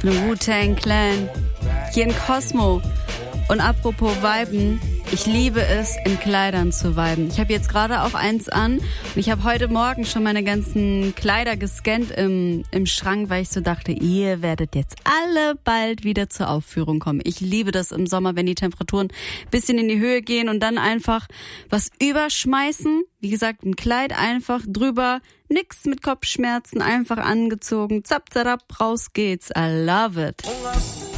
Wu-Tang Clan, hier in Cosmo. Und apropos Viben, ich liebe es, in Kleidern zu viben. Ich habe jetzt gerade auch eins an und ich habe heute Morgen schon meine ganzen Kleider gescannt im Schrank, weil ich so dachte, ihr werdet jetzt alle bald wieder zur Aufführung kommen. Ich liebe das im Sommer, wenn die Temperaturen ein bisschen in die Höhe gehen und dann einfach was überschmeißen. Wie gesagt, ein Kleid einfach drüber, nix mit Kopfschmerzen, einfach angezogen, zap, zap, raus geht's. I love it.